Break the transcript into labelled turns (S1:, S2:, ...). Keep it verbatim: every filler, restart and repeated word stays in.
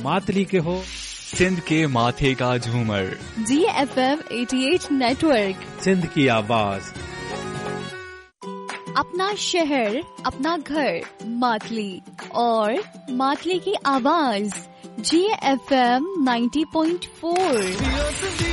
S1: मातली के हो,
S2: सिंध के माथे का झूमर।
S3: जी एफ एम अठासी नेटवर्क,
S1: सिंध की आवाज।
S3: अपना शहर, अपना घर, मातली और मातली की आवाज। जी एफ एम नब्बे पॉइंट चार।